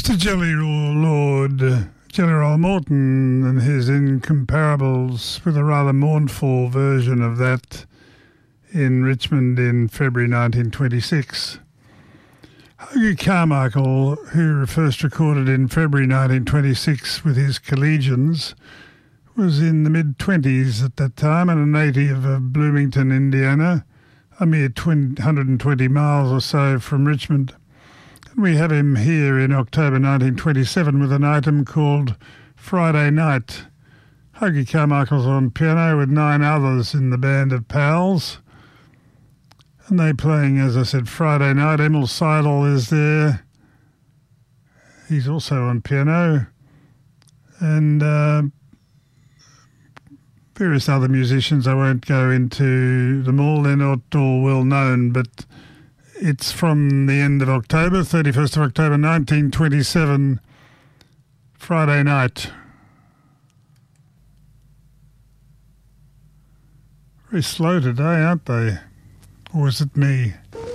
Mr. Jelly Lord, Jelly Roll Morton and his Incomparables, with a rather mournful version of that in Richmond in February 1926. Hoagy Carmichael, who first recorded in February 1926 with his Collegians, was in the mid-20s at that time and a native of Bloomington, Indiana, a mere 120 miles or so from Richmond. And we have him here in October 1927 with an item called Friday Night. Hoagy Carmichael's on piano with 9 others in the band of pals. And they playing, as I said, Friday Night. Emil Seidel is there. He's also on piano. And various other musicians. I won't go into them all. They're not all well known, but it's from the end of October, 31st of October 1927, Friday Night. Very slow today, aren't they? Or is it me?